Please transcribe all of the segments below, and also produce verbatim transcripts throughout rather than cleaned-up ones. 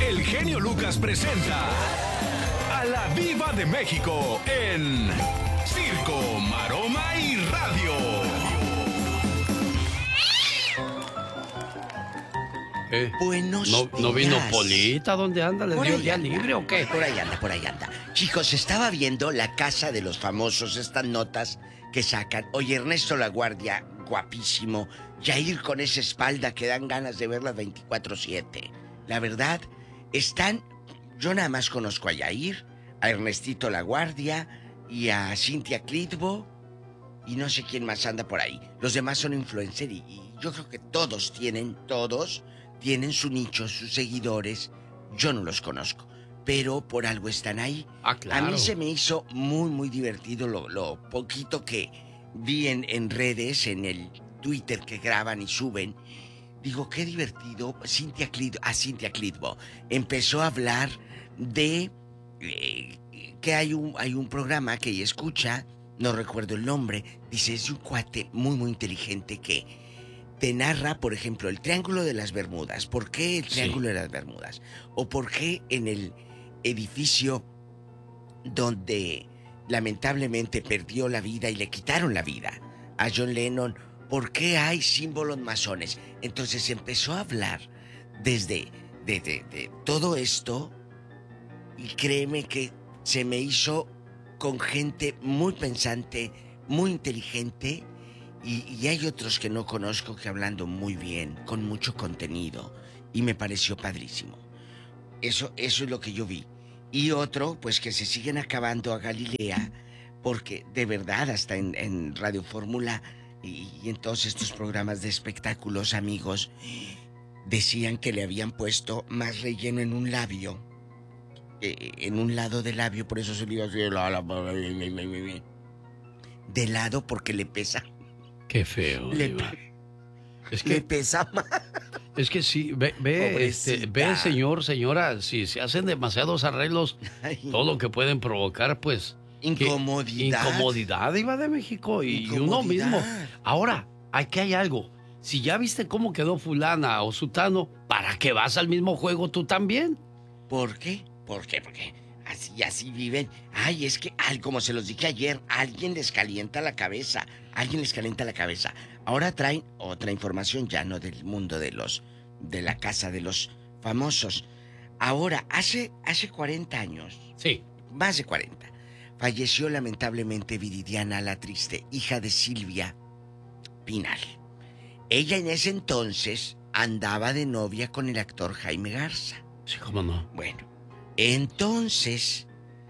el genio Lucas presenta a la Viva de México en Circo, Maroma y Radio. ¿Eh? Buenos ¿No, días. ¿No vino Polita? ¿Dónde anda? ¿Le Por dio ahí día anda. libre o qué? Por ahí anda, por ahí anda. Chicos, estaba viendo La Casa de los Famosos, estas notas que sacan. Oye, Ernesto Laguardia, guapísimo. Yair con esa espalda que dan ganas de verlas veinticuatro siete. La verdad, están... Yo nada más conozco a Yair, a Ernestito Laguardia y a Cintia Clitbo y no sé quién más anda por ahí. Los demás son influencers y, y yo creo que todos tienen, todos tienen su nicho, sus seguidores. Yo no los conozco, pero por algo están ahí. Ah, claro. A mí se me hizo muy, muy divertido lo, lo poquito que vi en, en redes, en el Twitter que graban y suben. Digo, qué divertido. Cintia Clitbo, a Cintia Clitbo empezó a hablar de eh, que hay un, hay un programa que ella escucha, no recuerdo el nombre, dice, es de un cuate muy, muy inteligente que te narra, por ejemplo, el Triángulo de las Bermudas. ¿Por qué el Triángulo sí. de las Bermudas? O por qué en el edificio donde lamentablemente perdió la vida y le quitaron la vida a John Lennon, ¿por qué hay símbolos masones? Entonces empezó a hablar desde de, de, de todo esto y créeme que se me hizo con gente muy pensante, muy inteligente y, y hay otros que no conozco que hablando muy bien, con mucho contenido y me pareció padrísimo. Eso, eso es lo que yo vi. Y otro, pues que se siguen acabando a Galilea porque de verdad hasta en, en Radio Fórmula y, y en todos estos programas de espectáculos, amigos, decían que le habían puesto más relleno en un labio, eh, en un lado del labio, por eso se le iba así de lado porque le pesa. Qué feo. Le, es que le pesa más. Es que sí, ve, ve, este, ve, señor, señora, si se hacen demasiados arreglos, Ay. todo lo que pueden provocar, pues... Incomodidad. Incomodidad, Diva de México, y uno mismo. Ahora, aquí hay algo. Si ya viste cómo quedó fulana o sutano, ¿para qué vas al mismo juego tú también? ¿Por qué? ¿Por qué? Porque así, así viven. Ay, es que, ay, como se los dije ayer, alguien les calienta la cabeza. Alguien les calienta la cabeza. Ahora traen otra información, ya no del mundo de los... de la casa de los famosos. Ahora, hace, hace cuarenta años. Sí. Más de cuarenta. Falleció lamentablemente Viridiana la Triste, hija de Silvia Pinal. Ella en ese entonces andaba de novia con el actor Jaime Garza. Sí, cómo no. Bueno, entonces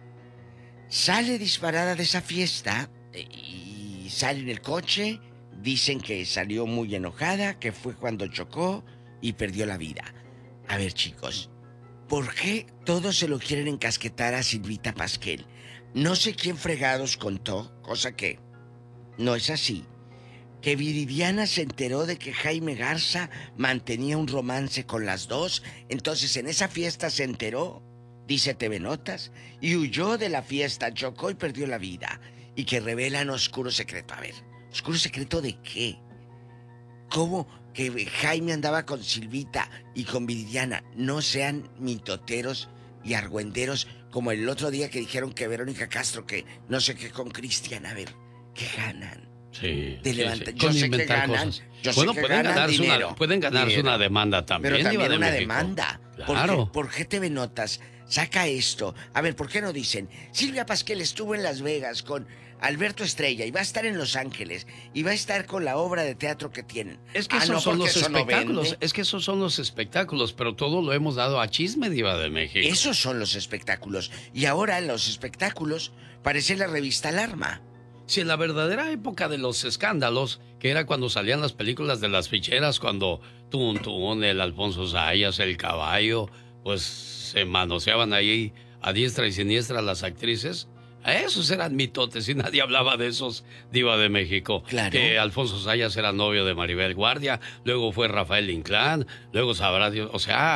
sale disparada de esa fiesta y sale en el coche. Dicen que salió muy enojada, que fue cuando chocó y perdió la vida. A ver, chicos, ¿por qué todos se lo quieren encasquetar a Silvita Pasquel? No sé quién fregados contó, cosa que no es así, que Viridiana se enteró de que Jaime Garza mantenía un romance con las dos, entonces en esa fiesta se enteró, dice T V Notas, y huyó de la fiesta, chocó y perdió la vida, y que revelan oscuro secreto. A ver, ¿oscuro secreto de qué? ¿Cómo que Jaime andaba con Silvita y con Viridiana? No sean mitoteros y argüenderos como el otro día que dijeron que Verónica Castro, que no sé qué con Cristian. A ver, ¿qué ganan? Sí, de sí, levanta... sí. Yo Con sé inventar que ganan, cosas. yo bueno, sé que pueden ganan ganarse dinero, una, pueden ganarse dinero. una demanda también. Pero también de una México. demanda. Claro. ¿Por qué, ¿Por qué T V Notas saca esto? A ver, ¿por qué no dicen? Silvia Pasquel estuvo en Las Vegas con Alberto Estrella y va a estar en Los Ángeles y va a estar con la obra de teatro que tienen. Es que ah, esos no, son los eso espectáculos. No es que esos son los espectáculos, pero todo lo hemos dado a Chisme, Diva de México. Esos son los espectáculos. Y ahora en los espectáculos parece la revista Alarma. Si en la verdadera época de los escándalos, que era cuando salían las películas de las ficheras, cuando Tun Tun, el Alfonso Sayas, el Caballo, pues se manoseaban ahí a diestra y siniestra las actrices, esos eran mitotes y nadie hablaba de esos, Diva de México. Claro. Que Alfonso Sayas era novio de Maribel Guardia, luego fue Rafael Inclán, luego sabrá Dios, o sea,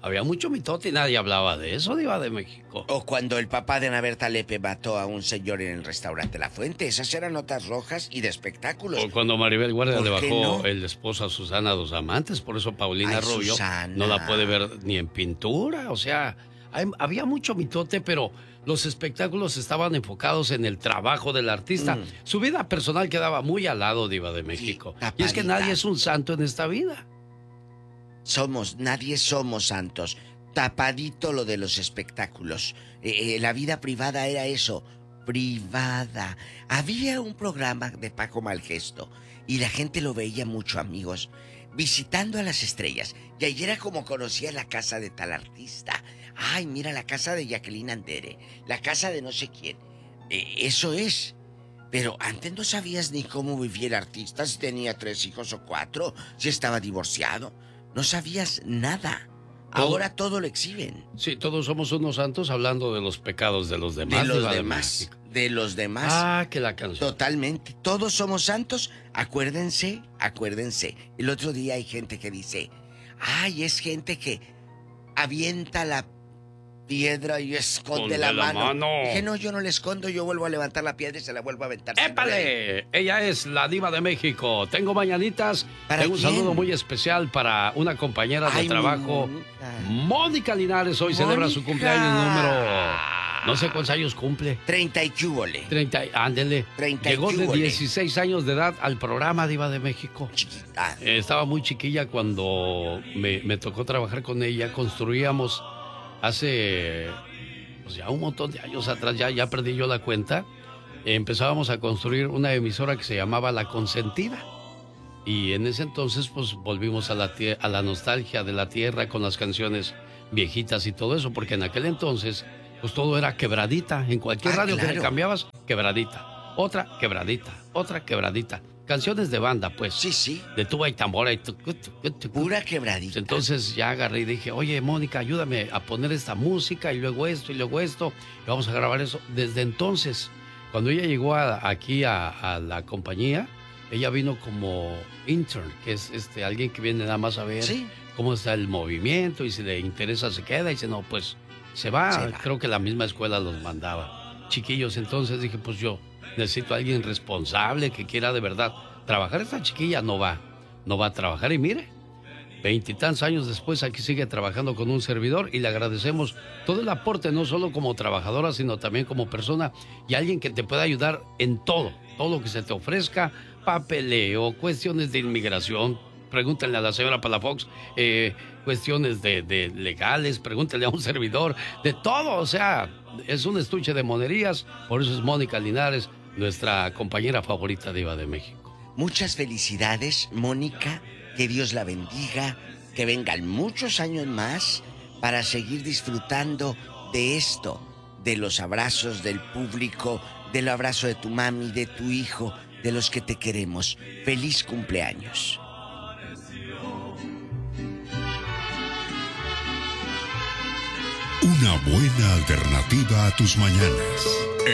había mucho mitote y nadie hablaba de eso, Diva de México. O cuando el papá de Ana Berta Lepe mató a un señor en el restaurante La Fuente. Esas eran notas rojas y de espectáculos. O cuando Maribel Guardia le bajó no? el esposo a Susana Dos Amantes, por eso Paulina Ay, Rubio Susana. no la puede ver ni en pintura. O sea, hay, había mucho mitote, pero los espectáculos estaban enfocados en el trabajo del artista. Mm. Su vida personal quedaba muy al lado, Diva de México. Sí, y es que nadie es un santo en esta vida. Somos, nadie somos santos. Tapadito lo de los espectáculos. Eh, eh, la vida privada era eso, privada. Había un programa de Paco Malgesto y la gente lo veía mucho, amigos, visitando a las estrellas. Y ahí era como conocía la casa de tal artista. Ay, mira la casa de Jacqueline Andere, la casa de no sé quién. Eh, eso es. Pero antes no sabías ni cómo vivía el artista, si tenía tres hijos o cuatro, si estaba divorciado. No sabías nada. Ahora todo, todo lo exhiben. Sí, todos somos unos santos hablando de los pecados de los demás. De los demás. De, de los demás. Ah, que la canción. Totalmente. Todos somos santos. Acuérdense, acuérdense. El otro día hay gente que dice, ay, es gente que avienta la piedra y esconde la, la mano. mano. Dije, no, yo no le escondo, yo vuelvo a levantar la piedra y se la vuelvo a aventar. ¡Épale! Ella es la Diva de México. Tengo mañanitas. Tengo un quién? saludo muy especial para una compañera de Ay, trabajo, Mónica. Mónica Linares. Hoy Mónica. celebra su cumpleaños número... No sé cuántos años cumple. Treinta y cúbole. Treinta, ándele. Treinta Llegó y de dieciséis años de edad al programa Diva de México. Chiquita. Eh, estaba muy chiquilla cuando me, me tocó trabajar con ella. Construíamos... Hace pues ya un montón de años atrás, ya, ya perdí yo la cuenta, empezábamos a construir una emisora que se llamaba La Consentida. Y en ese entonces pues volvimos a la, a la nostalgia de la tierra con las canciones viejitas y todo eso, porque en aquel entonces pues todo era quebradita. En cualquier ah, radio claro. que le cambiabas, quebradita. Otra quebradita, otra quebradita. Canciones de banda, pues. Sí, sí. De tuba y tambora y... Tu, tu, tu, tu, pura quebradita. Entonces ya agarré y dije, oye, Mónica, ayúdame a poner esta música y luego esto y luego esto. Y vamos a grabar eso. Desde entonces, cuando ella llegó a, aquí a, a la compañía, ella vino como intern, que es este alguien que viene nada más a ver ¿Sí? cómo está el movimiento y si le interesa se queda y si no, pues se va. se va. Creo que la misma escuela los mandaba. Chiquillos, entonces dije, pues yo... necesito a alguien responsable que quiera de verdad trabajar. Esta chiquilla no va, no va a trabajar. Y mire, veintitantos años después aquí sigue trabajando con un servidor y le agradecemos todo el aporte, no solo como trabajadora, sino también como persona y alguien que te pueda ayudar en todo, todo lo que se te ofrezca, papeleo, cuestiones de inmigración. Pregúntenle a la señora Palafox, eh, cuestiones de, de legales, pregúntenle a un servidor, de todo, o sea, es un estuche de monerías, por eso es Mónica Linares, nuestra compañera favorita Diva de México. Muchas felicidades, Mónica, que Dios la bendiga, que vengan muchos años más para seguir disfrutando de esto, de los abrazos del público, del abrazo de tu mami, de tu hijo, de los que te queremos. Feliz cumpleaños. Una buena alternativa a tus mañanas.